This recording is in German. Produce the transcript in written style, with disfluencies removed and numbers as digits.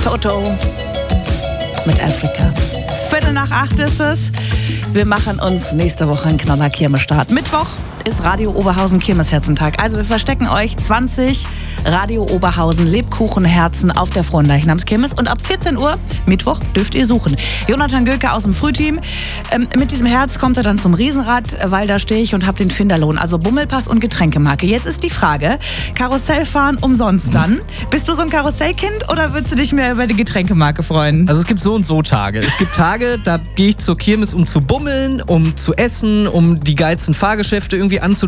Toto mit Afrika. 7:45 ist es. Wir machen uns nächste Woche einen Knaller Kirmesstart. Mittwoch ist Radio Oberhausen Kirmesherzentag. Also wir verstecken euch 20 Radio Oberhausen Lebkuchenherzen auf der Fronleichnamskirmes. Und ab 14 Uhr, Mittwoch, dürft ihr suchen. Jonathan Göke aus dem Frühteam. Mit diesem Herz kommt er dann zum Riesenrad, weil da stehe ich und habe den Finderlohn. Also Bummelpass und Getränkemarke. Jetzt ist die Frage, Karussellfahren umsonst dann? Bist du so ein Karussellkind oder würdest du dich mehr über die Getränkemarke freuen? Also es gibt so und so Tage. Es gibt Tage, da gehe ich zur Kirmes, um zu bummeln, um zu essen, um die geilsten Fahrgeschäfte irgendwie